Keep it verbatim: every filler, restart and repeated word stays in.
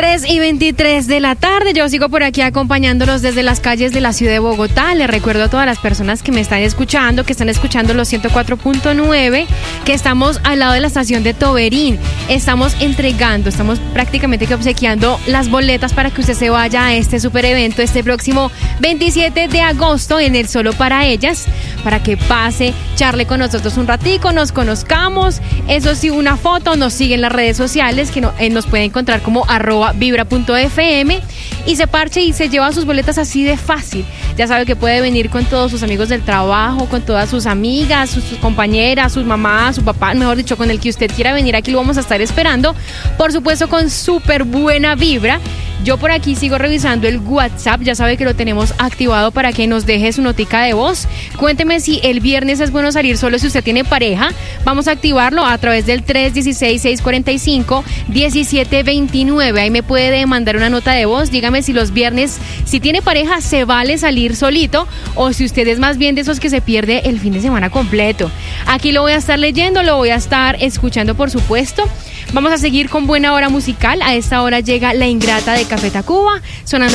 tres y veintitrés de la tarde, yo sigo por aquí acompañándolos desde las calles de la ciudad de Bogotá. Les recuerdo a todas las personas que me están escuchando, que están escuchando los ciento cuatro punto nueve, que estamos al lado de la estación de Toberín. Estamos entregando, estamos prácticamente que obsequiando las boletas para que usted se vaya a este super evento este próximo veintisiete de agosto en el Solo para Ellas, para que pase, charle con nosotros un ratico, nos conozcamos, eso sí, una foto, nos sigue en las redes sociales, que no, eh, nos puede encontrar como arroba vibra punto f m y se parche y se lleva sus boletas así de fácil. Ya sabe que puede venir con todos sus amigos del trabajo, con todas sus amigas, sus, sus compañeras, sus mamás, su papá, mejor dicho, con el que usted quiera venir. Aquí lo vamos a estar esperando, por supuesto con súper buena vibra. Yo por aquí sigo revisando el WhatsApp, ya sabe que lo tenemos activado para que nos deje su notica de voz. Cuénteme si el viernes es bueno salir solo si usted tiene pareja. Vamos a activarlo a través del tres uno seis, seis cuatro cinco, uno siete dos nueve. Ahí me puede mandar una nota de voz. Dígame si los viernes, si tiene pareja, se vale salir solito o si usted es más bien de esos que se pierde el fin de semana completo. Aquí lo voy a estar leyendo, lo voy a estar escuchando, por supuesto. Vamos a seguir con buena hora musical. A esta hora llega La Ingrata de Café Tacuba, sonando